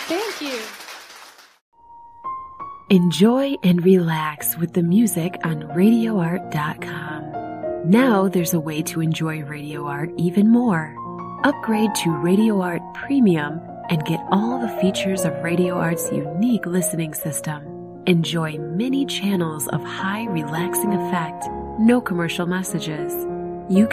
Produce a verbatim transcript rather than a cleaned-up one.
Thank you. Enjoy and relax with the music on radio art dot com. Now there's a way to enjoy Radio Art even more. Upgrade to Radio Art Premium and get all the features of Radio Art's unique listening system. Enjoy many channels of high relaxing effect, no commercial messages,